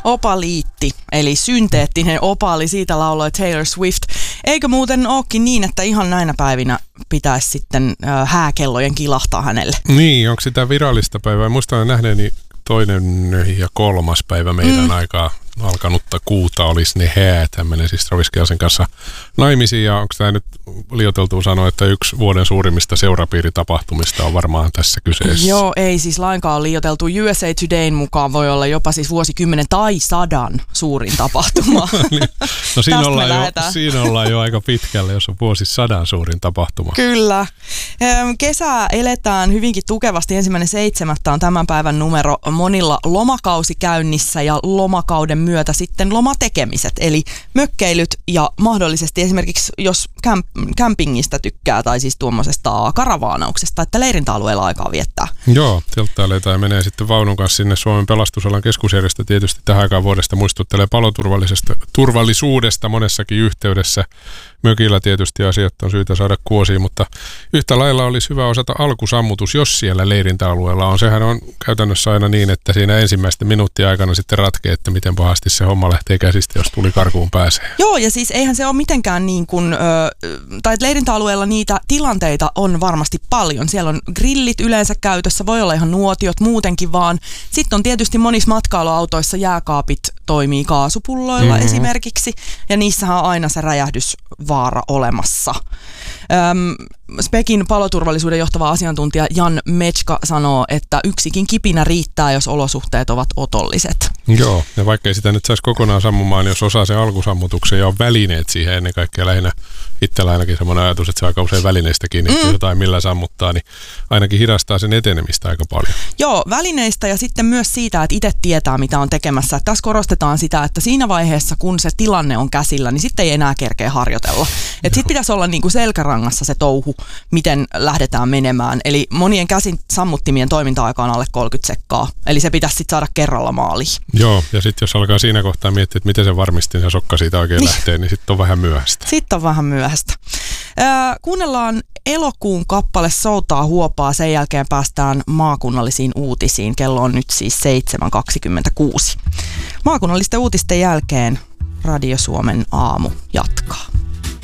Opaliitti, eli synteettinen opaali, siitä lauloi Taylor Swift. Eikö muuten olekin niin, että ihan näinä päivinä pitäisi sitten hääkellojen kilahtaa hänelle? Niin, onko sitä virallista päivää? Muistan nähneeni 2. ja 3. päivä meidän aikaa alkanutta kuuta olisi ne häät. Hän menee siis Travis Kelcen kanssa naimisiin, ja onko tämä nyt liioiteltu sanoa, että yksi vuoden suurimmista seurapiiritapahtumista on varmaan tässä kyseessä? Joo, ei siis lainkaan liioiteltu. USA Todayn mukaan voi olla jopa siis vuosikymmenen tai 100 suurin tapahtuma. No siinä ollaan jo aika pitkällä, jos on vuosisadan suurin tapahtuma. Kyllä. Kesää eletään hyvinkin tukevasti. 1.7. on tämän päivän numero. Monilla lomakausi käynnissä ja lomakauden myötä sitten lomatekemiset, eli mökkeilyt ja mahdollisesti esimerkiksi jos campingista tykkää tai siis tuommoisesta karavaanauksesta, että leirintäalueella aikaa viettää. Joo, telttailee ja menee sitten vaunun kanssa sinne. Suomen pelastusalan keskusjärjestö tietysti tähän aikaan vuodesta muistuttelee paloturvallisuudesta monessakin yhteydessä. Mökillä tietysti asiat on syytä saada kuosiin, mutta yhtä lailla olisi hyvä osata alkusammutus, jos siellä leirintäalueella on. Sehän on käytännössä aina niin, että siinä ensimmäisten minuuttien aikana sitten ratkee, että miten pahasti se homma lähtee käsistä, jos tuli karkuun pääsee. Joo, ja siis eihän se ole mitenkään niin kuin, tai leirintäalueella niitä tilanteita on varmasti paljon. Siellä on grillit yleensä käytössä, voi olla ihan nuotiot muutenkin vaan. Sitten on tietysti monissa matkailuautoissa jääkaapit toimii kaasupulloilla esimerkiksi, ja niissähän on aina se räjähdysvaara olemassa. Spekin paloturvallisuuden johtava asiantuntija Jan Metska sanoo, että yksikin kipinä riittää, jos olosuhteet ovat otolliset. Joo, ja vaikka ei sitä nyt saisi kokonaan sammumaan, niin jos osaa sen alkusammutuksen ja on välineet siihen ennen kaikkea lähinnä itsellä ainakin semmoinen ajatus, että se aika usein välineistä kiinni, jotain millä sammuttaa, niin ainakin hidastaa sen etenemistä aika paljon. Joo, välineistä ja sitten myös siitä, että itse tietää, mitä on tekemässä. Tässä korostetaan sitä, että siinä vaiheessa, kun se tilanne on käsillä, niin sitten ei enää kerkeä harjoitella. Sitten pitäisi olla niin kuin selkärangassa se touhu, miten lähdetään menemään. Eli monien käsin sammuttimien toiminta-aika on alle 30 sekkaa. Eli se pitäisi sitten saada kerralla maaliin. Joo, ja sitten jos alkaa siinä kohtaa miettiä, että miten se varmistin ja sokka siitä oikein lähtee, niin sitten on vähän myöhäistä. Sitten on vähän myöhäistä. Kuunnellaan elokuun kappale Soutaa huopaa. Sen jälkeen päästään maakunnallisiin uutisiin. Kello on nyt siis 7.26. Maakunnallisten uutisten jälkeen Radio Suomen aamu jatkaa.